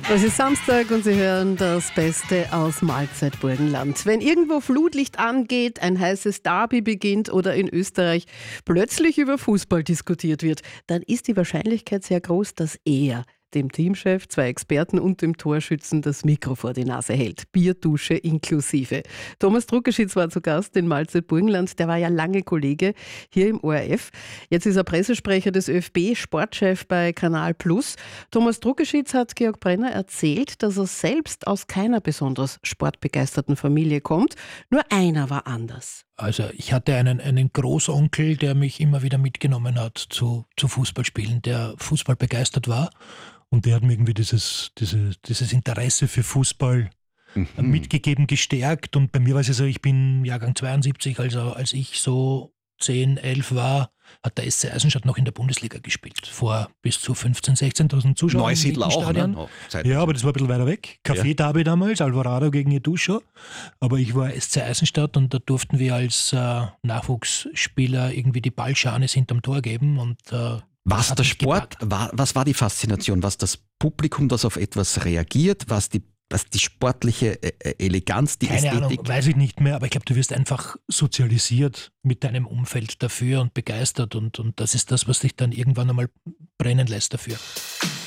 Es ist Samstag und Sie hören das Beste aus Mahlzeit Burgenland. Wenn irgendwo Flutlicht angeht, ein heißes Derby beginnt oder in Österreich plötzlich über Fußball diskutiert wird, dann ist die Wahrscheinlichkeit sehr groß, dass er dem Teamchef, 2 Experten und dem Torschützen das Mikro vor die Nase hält. Bierdusche inklusive. Thomas Druckerschitz war zu Gast in Mahlzeit Burgenland. Der war ja lange Kollege hier im ORF. Jetzt ist er Pressesprecher des ÖFB, Sportchef bei Kanal Plus. Thomas Druckerschitz hat Georg Brenner erzählt, dass er selbst aus keiner besonders sportbegeisterten Familie kommt. Nur einer war anders. Also ich hatte einen Großonkel, der mich immer wieder mitgenommen hat zu Fußballspielen, der Fußball begeistert war. Und der hat mir irgendwie dieses Interesse für Fußball mitgegeben, gestärkt. Und bei mir war es ja so, ich bin Jahrgang 72, also als ich so 10, 11 war, hat der SC Eisenstadt noch in der Bundesliga gespielt. Vor bis zu 15.000, 16.000 Zuschauern. Neusiedler auch, ne? Ja, aber das war ein bisschen weiter weg. Café-Derby damals, Alvarado gegen Eduscho. Aber ich war SC Eisenstadt und da durften wir als Nachwuchsspieler irgendwie die Ballscharnis hinterm Tor geben. Und was der Sport, was war die Faszination? Was das Publikum, das auf etwas reagiert? Was die sportliche Eleganz, die Keine Ästhetik? Ahnung, weiß ich nicht mehr, aber ich glaube, du wirst einfach sozialisiert mit deinem Umfeld dafür und begeistert und das ist das, was dich dann irgendwann einmal brennen lässt dafür.